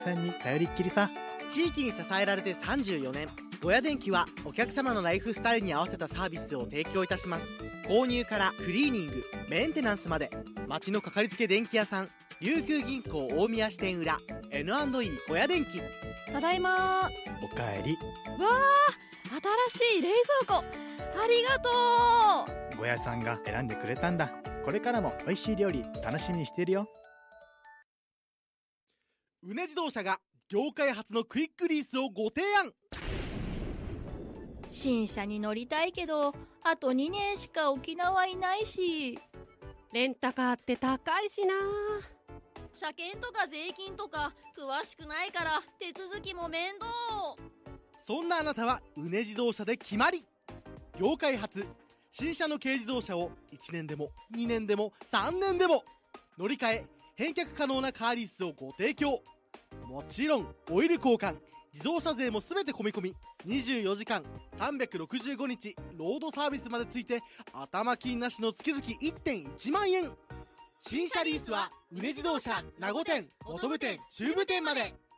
さんに頼りっきりさ。 地域に支えられて34年、小屋電気はお客様のライフスタイルに合わせたサービスを提供いたします。購入からクリーニング、メンテナンスまで、町のかかりつけ電気屋さん、琉球銀行大宮支店裏 N&E 小屋電気。 ただいま。 おかえり。 わあ、新しい冷蔵庫、ありがとう。 小屋さんが選んでくれたんだ。これからも美味しい料理楽しみにしてるよ。 うね自動車が業界初のクイックリースをご提案。 新車に乗りたいけど、あと2年しか沖縄いないし、 レンタカーって高いしな。 車検とか税金とか詳しくないから手続きも面倒。 そんなあなたはうね自動車で決まり。業界初新車の軽自動車を1年でも2年でも3年でも乗り換え返却可能なカーリースをご提供。もちろんオイル交換、自動車税もすべて込み込み、24時間365日ロードサービスまでついて頭金なしの月々 1.1 万円。新車リースはうね自動車名護店、本部店、中部店まで。